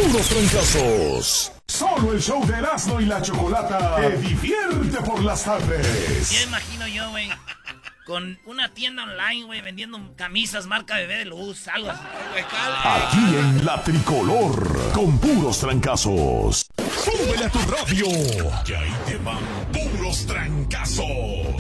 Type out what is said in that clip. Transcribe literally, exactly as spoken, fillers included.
puros trancazos. Solo el show de Erasmo y la Chocolata te divierte por las tardes. Ya imagino yo, güey, con una tienda online, güey, vendiendo camisas marca Bebé de Luz, algo así. Aquí en La Tricolor, con puros trancazos. ¡Súbele a tu radio! Que ahí te van puros trancazos.